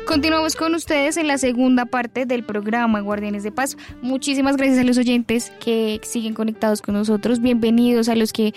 Continuamos con ustedes en la segunda parte del programa Guardianes de Paz. Muchísimas gracias a los oyentes que siguen conectados con nosotros. Bienvenidos a los que